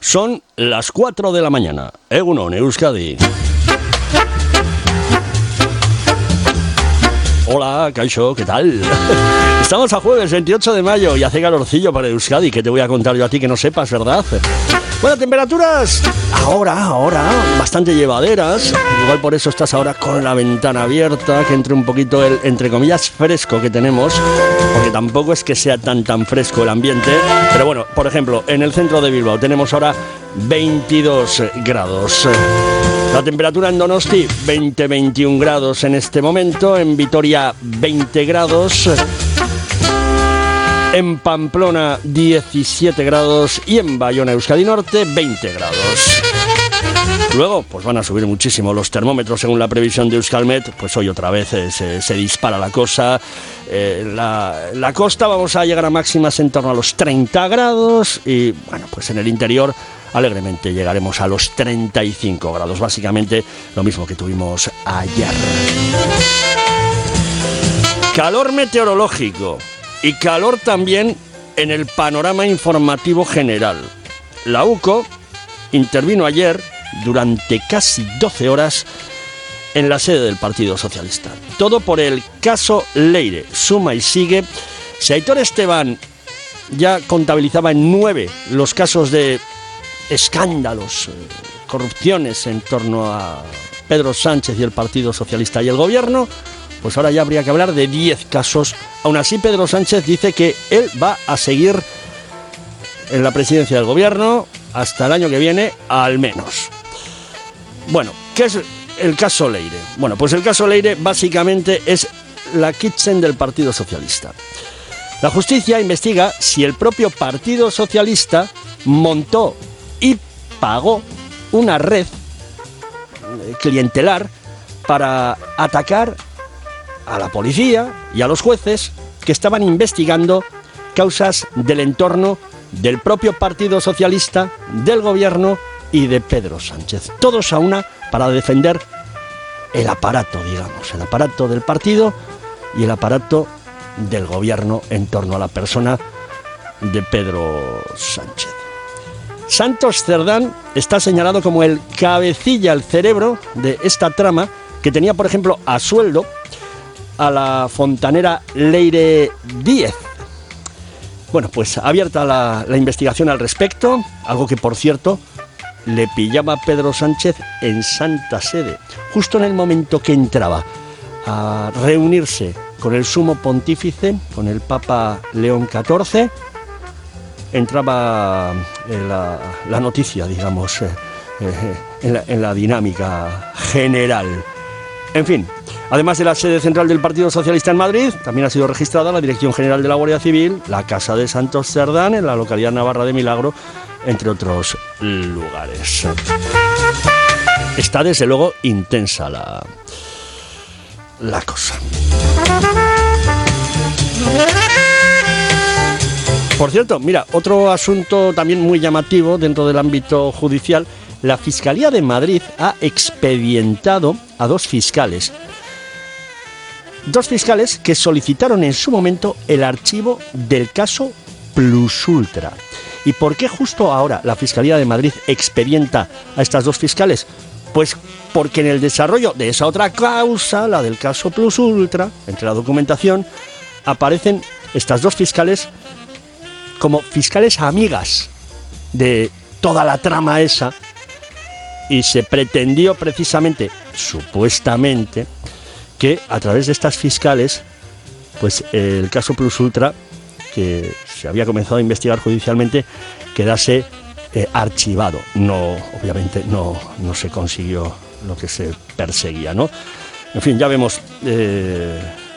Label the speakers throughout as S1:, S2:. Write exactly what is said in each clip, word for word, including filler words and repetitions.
S1: Son las cuatro de la mañana. Egunon, Euskadi. Hola, Kaixo, ¿qué tal? Estamos a jueves veintiocho de mayo y hace calorcillo para Euskadi, que te voy a contar yo a ti que no sepas, ¿verdad? Bueno, temperaturas ahora, ahora, bastante llevaderas. Igual por eso estás ahora con la ventana abierta, que entre un poquito el, entre comillas, fresco que tenemos, porque tampoco es que sea tan tan fresco el ambiente. Pero bueno, por ejemplo, en el centro de Bilbao tenemos ahora veintidós grados. La temperatura en Donosti, veinte a veintiún grados en este momento. En Vitoria, veinte grados. En Pamplona, diecisiete grados. Y en Bayona, Euskadi Norte, veinte grados. Luego, pues van a subir muchísimo los termómetros según la previsión de Euskalmet. Pues hoy otra vez eh, se, se dispara la cosa. Eh, la, la costa vamos a llegar a máximas en torno a los treinta grados. Y bueno, pues en el interior alegremente llegaremos a los treinta y cinco grados. Básicamente lo mismo que tuvimos ayer. Calor meteorológico y calor también en el panorama informativo general. La U C O intervino ayer durante casi doce horas en la sede del Partido Socialista. Todo por el caso Leire. Suma y sigue. Si Aitor Esteban ya contabilizaba en nueve los casos de escándalos, corrupciones en torno a Pedro Sánchez y el Partido Socialista y el Gobierno, pues ahora ya habría que hablar de diez casos. Aún así, Pedro Sánchez dice que él va a seguir en la presidencia del Gobierno hasta el año que viene, al menos. Bueno, ¿qué es el caso Leire? Bueno, pues el caso Leire básicamente es la kitchen del Partido Socialista. La justicia investiga si el propio Partido Socialista montó y pagó una red clientelar para atacar a la policía y a los jueces que estaban investigando causas del entorno del propio Partido Socialista, del Gobierno y de Pedro Sánchez. Todos a una para defender el aparato, digamos, el aparato del partido y el aparato del Gobierno en torno a la persona de Pedro Sánchez. Santos Cerdán está señalado como el cabecilla, el cerebro de esta trama, que tenía, por ejemplo, a sueldo a la fontanera Leire Díez. Bueno, pues abierta la, la investigación al respecto, algo que, por cierto, le pillaba a Pedro Sánchez en Santa Sede, justo en el momento que entraba a reunirse con el sumo pontífice, con el Papa León catorce, entraba en la, la noticia, digamos, eh, eh, en, la, en la dinámica general. En fin, además de la sede central del Partido Socialista en Madrid, también ha sido registrada la Dirección General de la Guardia Civil, la Casa de Santos Cerdán, en la localidad navarra de Milagro, entre otros lugares. Está, desde luego, intensa la, la cosa. Por cierto, mira, otro asunto también muy llamativo dentro del ámbito judicial. La Fiscalía de Madrid ha expedientado a dos fiscales. Dos fiscales que solicitaron en su momento el archivo del caso Plus Ultra. ¿Y por qué justo ahora la Fiscalía de Madrid expedienta a estas dos fiscales? Pues porque en el desarrollo de esa otra causa, la del caso Plus Ultra, entre la documentación, aparecen estas dos fiscales como fiscales amigas de toda la trama esa, y se pretendió precisamente, supuestamente, que a través de estas fiscales, pues el caso Plus Ultra, que se había comenzado a investigar judicialmente, quedase eh, archivado. No, obviamente no, no se consiguió lo que se perseguía, ¿no? En fin, ya vemos eh,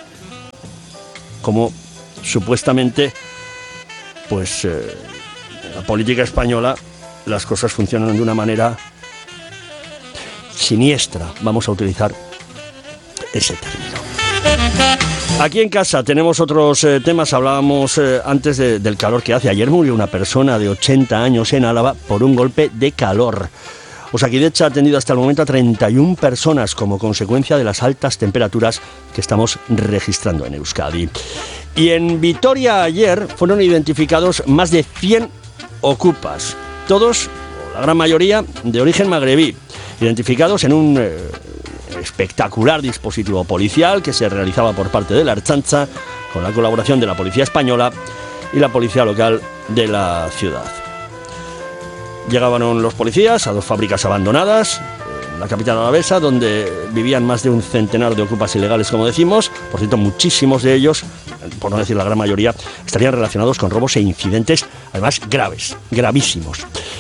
S1: cómo supuestamente, pues eh, en la política española las cosas funcionan de una manera siniestra, vamos a utilizar ese término. Aquí en casa tenemos otros eh, temas. Hablábamos eh, antes de, del calor que hace. Ayer murió una persona de ochenta años en Álava por un golpe de calor. Osakidetza ha atendido hasta el momento a treinta y una personas como consecuencia de las altas temperaturas que estamos registrando en Euskadi. Y en Vitoria ayer fueron identificados más de cien ocupas, todos la gran mayoría de origen magrebí, identificados en un eh, espectacular dispositivo policial que se realizaba por parte de la Ertzaintza con la colaboración de la policía española y la policía local de la ciudad. Llegaban los policías a dos fábricas abandonadas en la capital alavesa, donde vivían más de un centenar de ocupas ilegales, como decimos. Por cierto, muchísimos de ellos, por no decir la gran mayoría, estarían relacionados con robos e incidentes, además graves, gravísimos.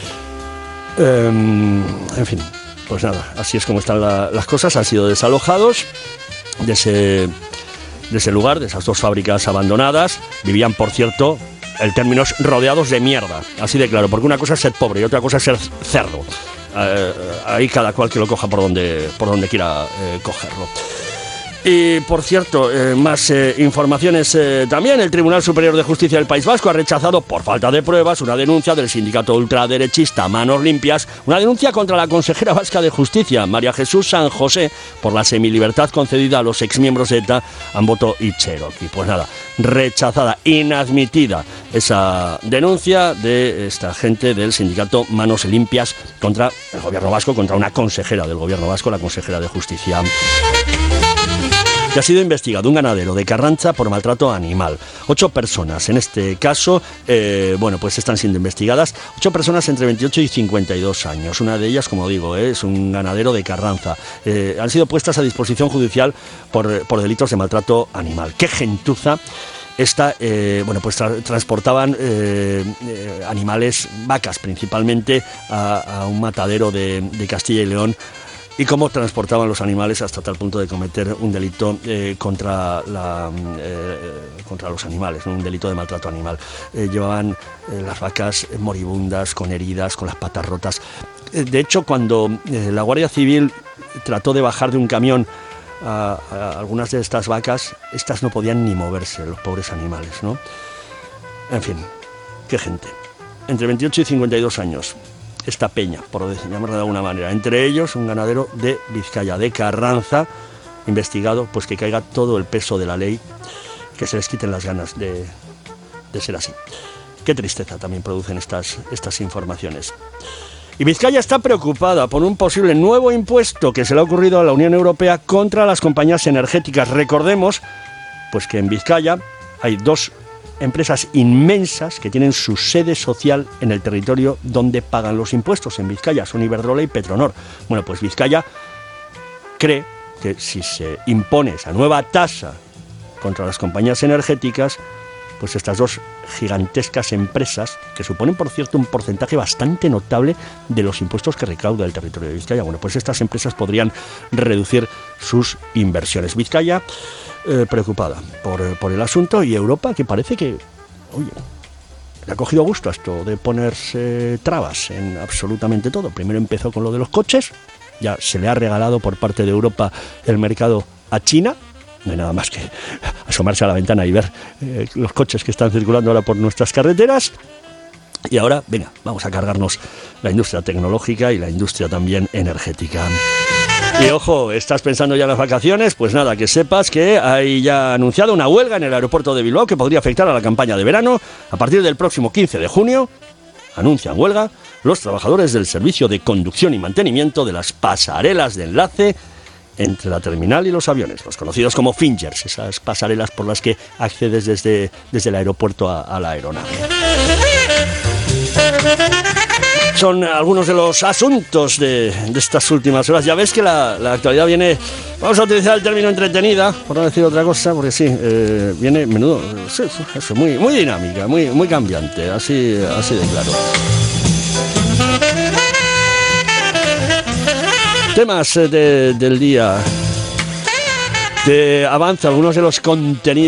S1: Eh, en fin, pues nada, así es como están la, las cosas. Han sido desalojados de ese, de ese lugar, de esas dos fábricas abandonadas. Vivían, por cierto, el término es rodeados de mierda, así de claro, porque una cosa es ser pobre y otra cosa es ser cerdo. Eh, ahí cada cual que lo coja por donde, por donde quiera eh, cogerlo. Y, por cierto, eh, más eh, informaciones eh, también. El Tribunal Superior de Justicia del País Vasco ha rechazado, por falta de pruebas, una denuncia del sindicato ultraderechista Manos Limpias, una denuncia contra la consejera vasca de Justicia, María Jesús San José, por la semilibertad concedida a los exmiembros de ETA, Amboto y Cherokee. Pues nada, rechazada, inadmitida esa denuncia de esta gente del sindicato Manos Limpias contra el gobierno vasco, contra una consejera del gobierno vasco, la consejera de Justicia. Que ha sido investigado un ganadero de Carranza por maltrato animal. Ocho personas, en este caso, eh, bueno, pues están siendo investigadas. Ocho personas entre veintiocho y cincuenta y dos años. Una de ellas, como digo, eh, es un ganadero de Carranza. Eh, han sido puestas a disposición judicial por, por delitos de maltrato animal. ¡Qué gentuza! Esta, eh, bueno, pues tra- transportaban eh, eh, animales, vacas principalmente, a, a un matadero de, de Castilla y León. Y cómo transportaban los animales hasta tal punto de cometer un delito eh, contra, la, eh, contra los animales, ¿no? Un delito de maltrato animal. Eh, llevaban eh, las vacas moribundas, con heridas, con las patas rotas. Eh, de hecho, cuando eh, la Guardia Civil trató de bajar de un camión a, a algunas de estas vacas, estas no podían ni moverse, los pobres animales, ¿no? En fin, qué gente. Entre veintiocho y cincuenta y dos años. Esta peña, por llamarla de alguna manera. Entre ellos, un ganadero de Vizcaya, de Carranza, investigado, pues que caiga todo el peso de la ley, que se les quiten las ganas de, de ser así. Qué tristeza también producen estas, estas informaciones. Y Vizcaya está preocupada por un posible nuevo impuesto que se le ha ocurrido a la Unión Europea contra las compañías energéticas. Recordemos, pues que en Vizcaya hay dos empresas inmensas que tienen su sede social en el territorio donde pagan los impuestos. En Vizcaya son Iberdrola y Petronor. Bueno, pues Vizcaya cree que si se impone esa nueva tasa contra las compañías energéticas, pues estas dos gigantescas empresas, que suponen, por cierto, un porcentaje bastante notable de los impuestos que recauda el territorio de Vizcaya, bueno, pues estas empresas podrían reducir sus inversiones. Vizcaya Eh, preocupada por, por el asunto, y Europa, que parece que, oye, le ha cogido gusto a esto de ponerse trabas en absolutamente todo. Primero empezó con lo de los coches, ya se le ha regalado por parte de Europa el mercado a China. No hay nada más que asomarse a la ventana y ver eh, los coches que están circulando ahora por nuestras carreteras. Y ahora, venga, vamos a cargarnos la industria tecnológica y la industria también energética. Y ojo, ¿estás pensando ya en las vacaciones? Pues nada, que sepas que hay ya anunciado una huelga en el aeropuerto de Bilbao que podría afectar a la campaña de verano. A partir del próximo quince de junio, anuncian huelga los trabajadores del servicio de conducción y mantenimiento de las pasarelas de enlace entre la terminal y los aviones, los conocidos como fingers, esas pasarelas por las que accedes desde, desde el aeropuerto a, a la aeronave. Son algunos de los asuntos de, de estas últimas horas. Ya ves que la, la actualidad viene, vamos a utilizar el término entretenida, por no decir otra cosa, porque sí, eh, viene menudo, sí, eso, muy, muy dinámica, muy, muy cambiante, así, así de claro. Temas de, del día. De avance algunos de los contenidos